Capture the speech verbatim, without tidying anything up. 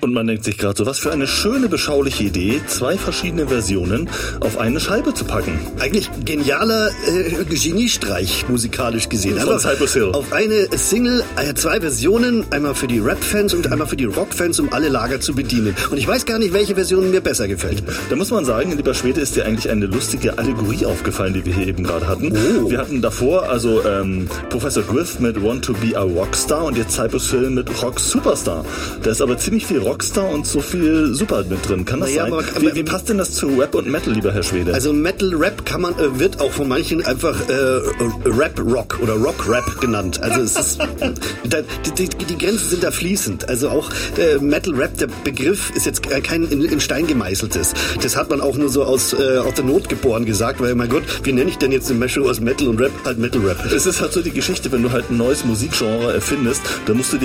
Und man denkt sich gerade so, was für eine schöne, beschauliche Idee, zwei verschiedene Versionen auf eine Scheibe zu packen. Eigentlich genialer äh, Geniestreich, musikalisch gesehen. Von Cypress Hill. Auf eine Single, äh, zwei Versionen, einmal für die Rap-Fans und einmal für die Rock-Fans, um alle Lager zu bedienen. Und ich weiß gar nicht, welche Version mir besser gefällt. Da muss man sagen, lieber Schwede, ist dir eigentlich eine lustige Allegorie aufgefallen, die wir hier eben gerade hatten. Oh. Wir hatten davor also ähm, Professor Griff mit Want to be a Rockstar und jetzt Cypress Hill mit Rock Superstar. Da ist aber ziemlich viel Rockstar und so viel Super mit drin. Kann das naja, sein? Aber, wie, wie passt denn das zu Rap und Metal, lieber Herr Schwede? Also Metal-Rap kann man, äh, wird auch von manchen einfach äh, Rap-Rock oder Rock-Rap genannt. Also es ist, da, die, die, die Grenzen sind da fließend. Also auch der Metal-Rap, der Begriff ist jetzt kein in, in Stein gemeißeltes. Das hat man auch nur so aus, äh, aus der Not geboren gesagt, weil mein Gott, wie nenne ich denn jetzt eine Mischung aus Metal und Rap? Halt Metal-Rap. Es ist halt so die Geschichte, wenn du halt ein neues Musikgenre erfindest, dann musst du dir